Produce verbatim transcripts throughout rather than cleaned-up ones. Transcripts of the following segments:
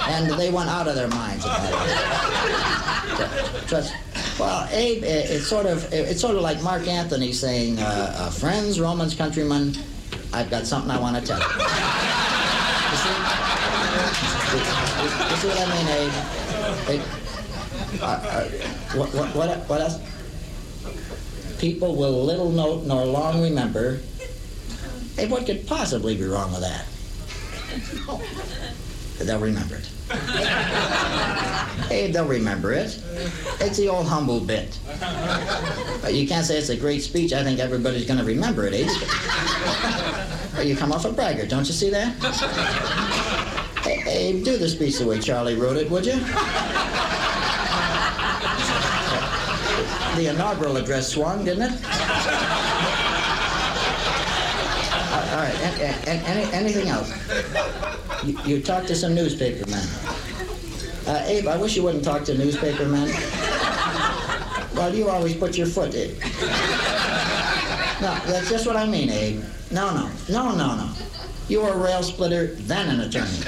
and they went out of their minds about it. Trust. Well, Abe, it's sort of it's sort of like Mark Anthony saying, uh, uh, "Friends, Romans, countrymen, I've got something I want to tell you." You see? You see what I mean, Abe? Abe uh, uh, what, what, what, what else? People will little note nor long remember. Hey, what could possibly be wrong with that? Oh, they'll remember it. Hey, they'll remember it. It's the old humble bit. Uh, you can't say it's a great speech. I think everybody's going to remember it, Abe. Uh, you come off a braggart, don't you see that? Hey, Abe, do the speech the way Charlie wrote it, would you? The inaugural address swung, didn't it? Uh, all right, and, and, any, anything else? You, you talked to some newspaper men. Uh, Abe, I wish you wouldn't talk to newspaper men. Well, you always put your foot in. No, that's just what I mean, Abe. No, no, no, no, no. You were a rail splitter, then an attorney.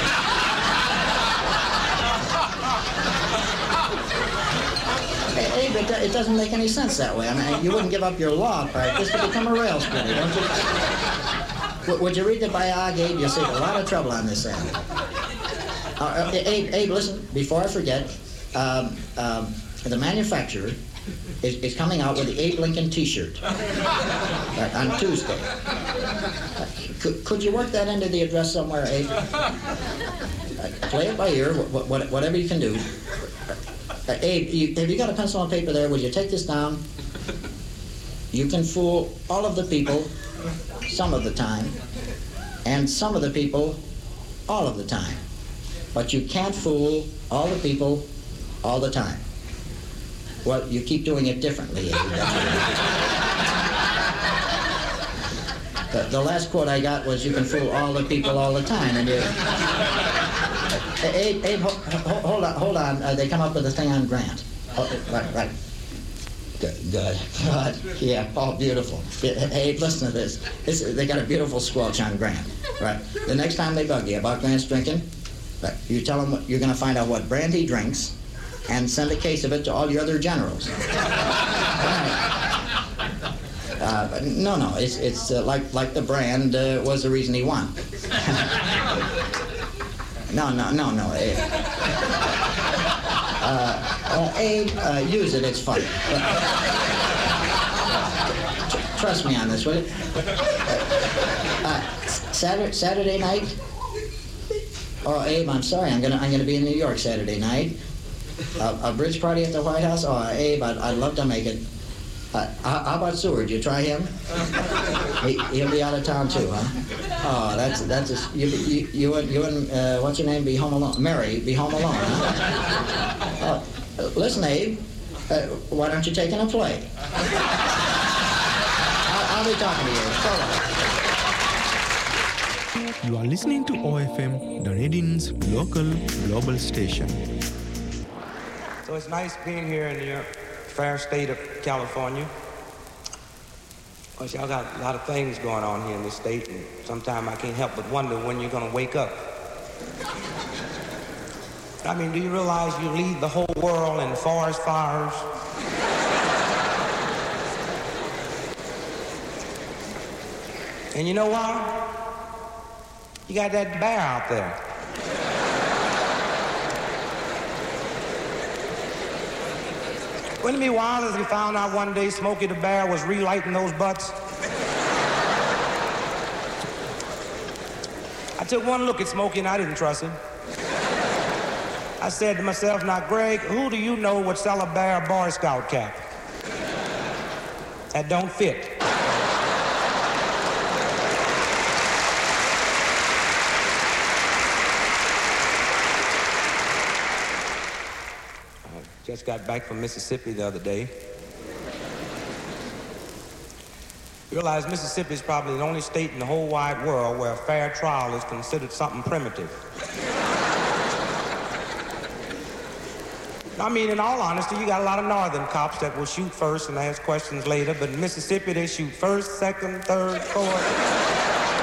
Abe, it, it doesn't make any sense that way. I mean, you wouldn't give up your law practice to become a rail splitter, don't you? W would you read the biog, Abe? You'll save a lot of trouble on this end. Uh, uh, Abe, Abe, listen, before I forget, um, um, the manufacturer is, is coming out with the Abe Lincoln T-shirt uh, on Tuesday. Uh, could, could you work that into the address somewhere, Abe? Uh, play it by ear, wh wh whatever you can do. Uh, Abe, you, have you got a pencil and paper there? Would you take this down? You can fool all of the people some of the time, and some of the people all of the time. But you can't fool all the people all the time. Well, you keep doing it differently, Abe. the, the last quote I got was, you can fool all the people all the time. And you... Uh, Abe, Abe, ho ho hold on, hold on. Uh, they come up with a thing on Grant. Oh, right, right. Good, good, good. Yeah, oh, beautiful. Hey, listen to this. this. They got a beautiful squelch on Grant. Right. The next time they bug you about Grant's drinking, right, you tell them what, you're going to find out what brand he drinks, and send a case of it to all your other generals. Right. Uh, no, no, it's it's uh, like like the brand uh, was the reason he won. no, no, no, no. Abe. Uh, uh, Abe, uh, use it. It's fun. Uh, trust me on this, will you? Uh, uh, Saturday, Saturday night. Oh, Abe, I'm sorry. I'm gonna I'm gonna be in New York Saturday night. Uh, a bridge party at the White House. Oh, Abe, I'd, I'd love to make it. Uh, how, how about Seward? You try him? He, he'll be out of town too, huh? Oh, that's that's a, you you you and you and uh, what's your name? Be home alone. Mary, be home alone, huh? Oh, listen, Abe. Uh, why don't you take in a play? I'll, I'll be talking to you. So long. You are listening to O F M, Dunedin's local global station. So it's nice being here in your fair state of California. Of course, y'all got a lot of things going on here in this state, and sometimes I can't help but wonder when you're going to wake up. I mean, do you realize you lead the whole world in forest fires? And you know why? You got that bear out there. Wouldn't it be wild if we found out one day Smokey the Bear was relighting those butts? I took one look at Smokey and I didn't trust him. I said to myself, now, Greg, who do you know would sell a Bear Boy Scout cap? That don't fit. Just got back from Mississippi the other day. Realized Mississippi is probably the only state in the whole wide world where a fair trial is considered something primitive. I mean, in all honesty, you got a lot of northern cops that will shoot first and ask questions later, but in Mississippi, they shoot first, second, third, fourth.